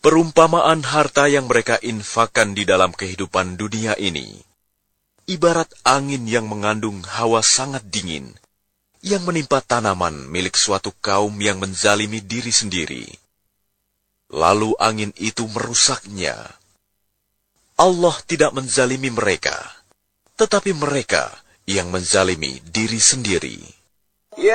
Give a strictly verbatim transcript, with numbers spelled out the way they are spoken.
Perumpamaan harta yang mereka infakkan di dalam kehidupan dunia ini, ibarat angin yang mengandung hawa sangat dingin, yang menimpa tanaman milik suatu kaum yang menzalimi diri sendiri. Lalu angin itu merusaknya. Allah tidak menzalimi mereka, tetapi mereka yang menzalimi diri sendiri.